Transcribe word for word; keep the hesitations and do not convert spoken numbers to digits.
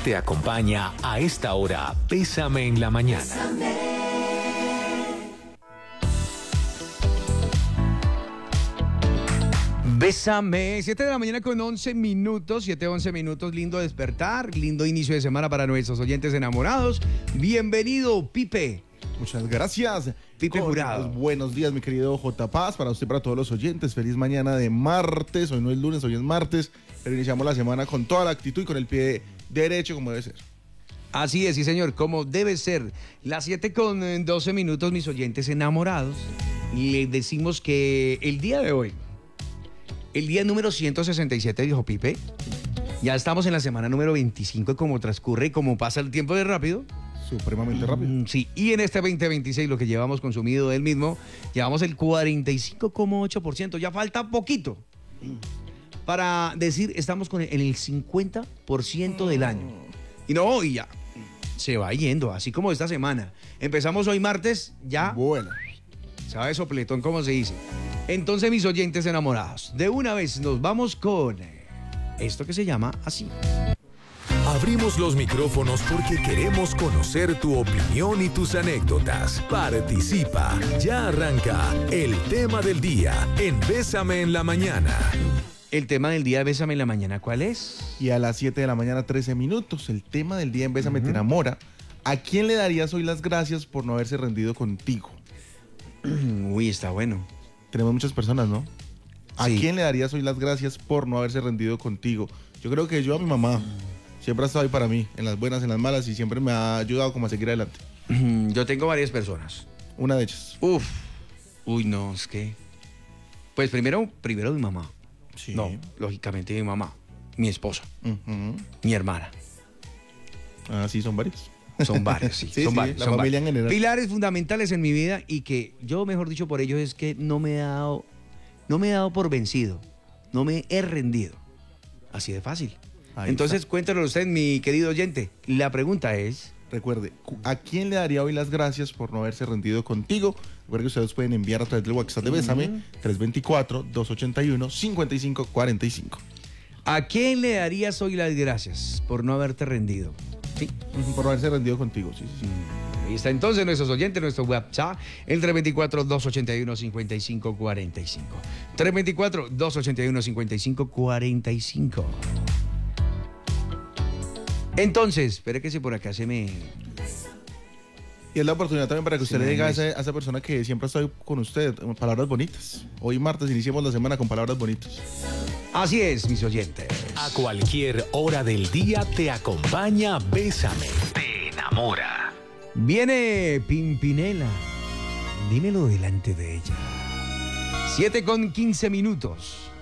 Te acompaña a esta hora Bésame en la Mañana. Bésame, siete de la mañana con once minutos, siete, once minutos, lindo despertar, lindo inicio de semana para nuestros oyentes enamorados. Bienvenido, Pipe. Muchas gracias, Pipe Jurado. Buenos días, mi querido J. Paz, para usted, para todos los oyentes. Feliz mañana de martes. Hoy no es lunes, hoy es martes, pero iniciamos la semana con toda la actitud y con el pie derecho, como debe ser. Así es, sí, señor, como debe ser. Las siete con doce minutos, mis oyentes enamorados. Les decimos que el día de hoy, el día número ciento sesenta y siete, dijo Pipe. Ya estamos en la semana número veinticinco y como transcurre y como pasa el tiempo de rápido. Supremamente rápido. Mm, sí, y en este veinte veintiséis lo que llevamos consumido del mismo, llevamos el cuarenta y cinco coma ocho por ciento. Ya falta poquito para decir estamos con el, en el cincuenta por ciento del año. Y no, y ya se va yendo, así como esta semana. Empezamos hoy martes, ya. Bueno. ¿Sabe sopletón cómo se dice? Entonces, mis oyentes enamorados, de una vez nos vamos con esto que se llama así. Abrimos los micrófonos porque queremos conocer tu opinión y tus anécdotas. Participa. Ya arranca el tema del día en Bésame en la Mañana. El tema del día de Bésame en la Mañana, ¿cuál es? Y a las siete de la mañana, trece minutos, el tema del día en Bésame te enamora. ¿A quién le darías hoy las gracias por no haberse rendido contigo? Uy, está bueno. Tenemos muchas personas, ¿no? ¿A Sí. quién le darías hoy las gracias por no haberse rendido contigo? Yo creo que yo a mi mamá. Siempre ha estado ahí para mí, en las buenas, en las malas, y siempre me ha ayudado como a seguir adelante. Yo tengo varias personas. Una de ellas. Uf. Uy, no, es que... Pues primero, primero mi mamá. Sí. No, lógicamente mi mamá, mi esposa, Uh-huh. mi hermana. Ah, sí, son varios. Son varios, sí. Sí, son sí, varios, la son familia varios. en general. Pilares fundamentales en mi vida y que yo, mejor dicho, por ellos es que no me he dado, no me he dado por vencido. No me he rendido. Así de fácil. Ahí Entonces, está. cuéntanos usted, mi querido oyente. La pregunta es... Recuerde, ¿a quién le daría hoy las gracias por no haberse rendido contigo? Recuerde que ustedes pueden enviar a través del WhatsApp de Bésame, tres dos cuatro, dos ocho uno, cinco cinco cuatro cinco. ¿A quién le darías hoy las gracias por no haberte rendido? Sí. Ujú, por no haberse rendido contigo, sí, sí, sí. Ahí está entonces nuestros oyentes, nuestro WhatsApp, el tres dos cuatro, dos ocho uno, cinco cinco cuatro cinco. tres dos cuatro, dos ocho uno, cinco cinco cuatro cinco. Entonces, espere que si por acá se me... Y es la oportunidad también para que usted Sí, le diga a me- esa, a esa persona que siempre ha estado con usted palabras bonitas. Hoy martes iniciamos la semana con palabras bonitas. Así es, mis oyentes. A cualquier hora del día te acompaña Bésame. Te enamora. Viene Pimpinela. Dímelo delante de ella. siete con quince minutos.